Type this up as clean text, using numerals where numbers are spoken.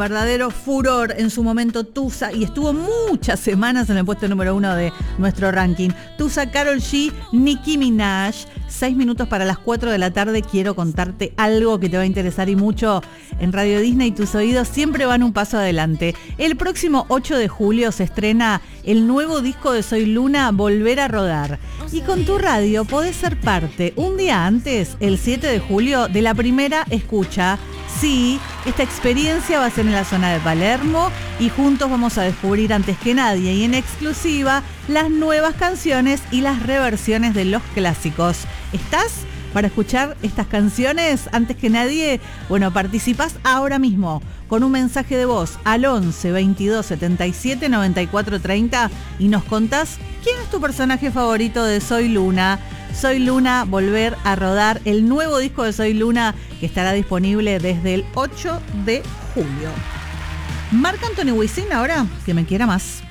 Verdadero furor en su momento Tusa, y estuvo muchas semanas en el puesto número 1 de nuestro ranking. Tusa, Karol G, Nicki Minaj. 6 minutos para las 4 de la tarde. Quiero contarte algo que te va a interesar y mucho. En Radio Disney tus oídos siempre van un paso adelante. El próximo 8 de julio se estrena el nuevo disco de Soy Luna, Volver a Rodar. Y con tu radio podés ser parte un día antes, el 7 de julio, de la primera escucha. Sí, esta experiencia va a ser en la zona de Palermo y juntos vamos a descubrir antes que nadie y en exclusiva las nuevas canciones y las reversiones de los clásicos. ¿Estás para escuchar estas canciones antes que nadie? Bueno, participás ahora mismo con un mensaje de voz al 11 22 77 94 30 y nos contás quién es tu personaje favorito de Soy Luna. Soy Luna, Volver a Rodar, el nuevo disco de Soy Luna que estará disponible desde el 8 de julio. Marc Anthony Wisin ahora, que me quiera más.